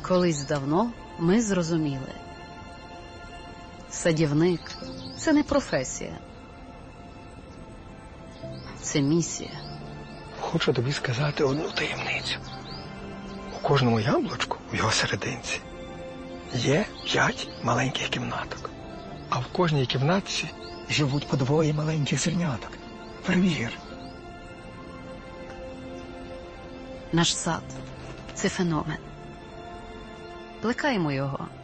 Колись давно ми зрозуміли. Садівник – це не професія. Це місія. Хочу тобі сказати одну таємницю. У кожному яблучку, в його серединці, є 5 маленьких кімнаток. А в кожній кімнатці живуть по 2 маленьких зерняток. Перевір. Наш сад – це феномен. Плекаємо його